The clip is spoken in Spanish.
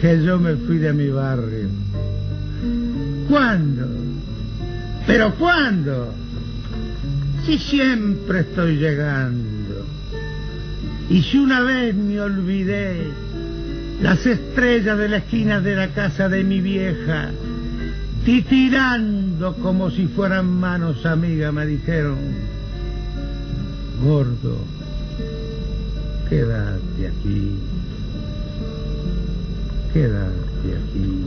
que yo me fui de mi barrio. ¿Cuándo? ¿Pero cuándo? Si siempre estoy llegando. Y si una vez me olvidé, las estrellas de la esquina de la casa de mi vieja, titirando como si fueran manos amigas, me dijeron: gordo, quédate aquí, quédate aquí.